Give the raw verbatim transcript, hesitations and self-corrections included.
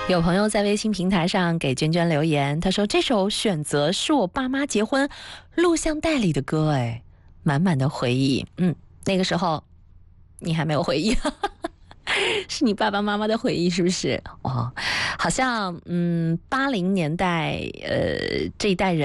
有朋友在微信平台上给娟娟留言，他说这首《选择》是我爸妈结婚录像带里的歌，哎，满满的回忆。嗯，那个时候你还没有回忆是你爸爸妈妈的回忆是不是？哦，好像嗯八零年代呃这一代人